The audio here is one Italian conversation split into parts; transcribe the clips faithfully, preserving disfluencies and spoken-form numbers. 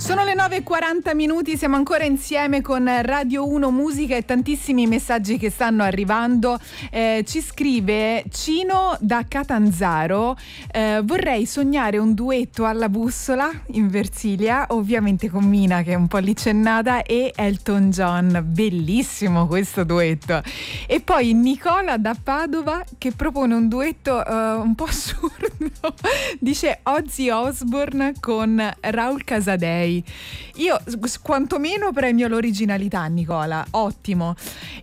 Sono le nove e quaranta minuti, siamo ancora insieme con Radio uno Musica e tantissimi messaggi che stanno arrivando. Eh, ci scrive Cino da Catanzaro, eh, vorrei sognare un duetto alla bussola in Versilia, ovviamente con Mina che è un po' licennata, e Elton John, bellissimo questo duetto. E poi Nicola da Padova che propone un duetto uh, un po' assurdo, dice Ozzy Osbourne con Raul Casadei. Io quantomeno premio l'originalità, Nicola, ottimo.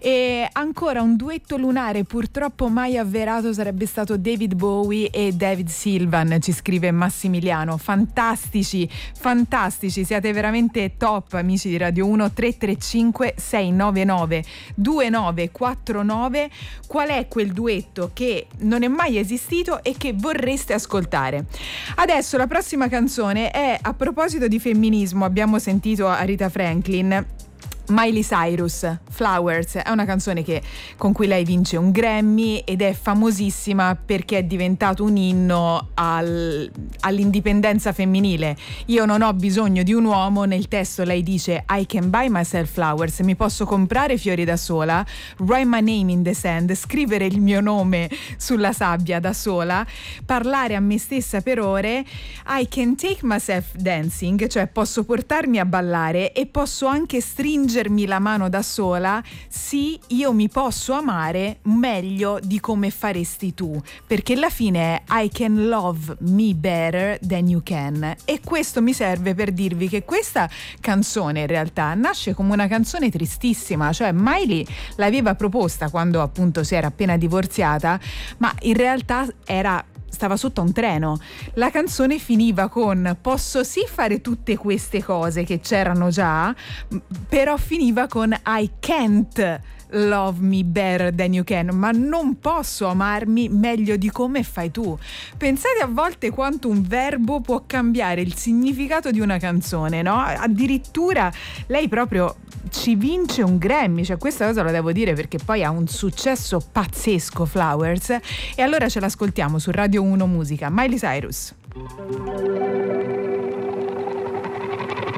E ancora un duetto lunare purtroppo mai avverato sarebbe stato David Bowie e David Sylvian, ci scrive Massimiliano. Fantastici, fantastici, siete veramente top, amici di Radio uno. Tre tre cinque sei nove nove due nove quattro nove. Qual è quel duetto che non è mai esistito e che vorreste ascoltare? Adesso la prossima canzone è a proposito di femminismo. Abbiamo sentito Aretha Franklin. Miley Cyrus, Flowers, è una canzone che, con cui lei vince un Grammy ed è famosissima perché è diventato un inno al, all'indipendenza femminile. Io non ho bisogno di un uomo, nel testo lei dice I can buy myself flowers, mi posso comprare fiori da sola, write my name in the sand, scrivere il mio nome sulla sabbia da sola, parlare a me stessa per ore, I can take myself dancing, cioè posso portarmi a ballare e posso anche stringere la mano da sola, sì, io mi posso amare meglio di come faresti tu, perché alla fine è I can love me better than you can. E questo mi serve per dirvi che questa canzone in realtà nasce come una canzone tristissima, cioè Miley l'aveva proposta quando appunto si era appena divorziata, ma in realtà era stava sotto un treno. La canzone finiva con posso sì fare tutte queste cose che c'erano già, però finiva con I can't love me better than you can, ma non posso amarmi meglio di come fai tu. Pensate a volte quanto un verbo può cambiare il significato di una canzone, no? Addirittura lei proprio ci vince un Grammy, cioè questa cosa lo devo dire perché poi ha un successo pazzesco, Flowers. E allora ce l'ascoltiamo su Radio uno Musica, Miley Cyrus.